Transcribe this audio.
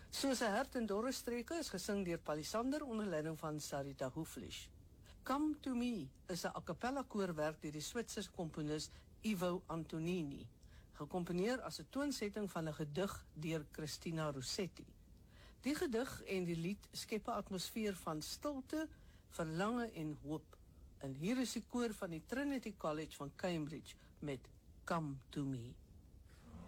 Soos 'n hert in dorre streke is gesing deur Palisander onder leiding van Sarita Hoeflich. Come to Me is 'n a cappella koorwerk deur die Switserse komponis Ivo Antonini, gekomponeer as 'n toonsetting van 'n gedig deur Christina Rossetti. Die gedig en die lied skep 'n atmosfeer van stilte, verlange en hoop. En hier is die koor van die Trinity College van Cambridge met Come to Me.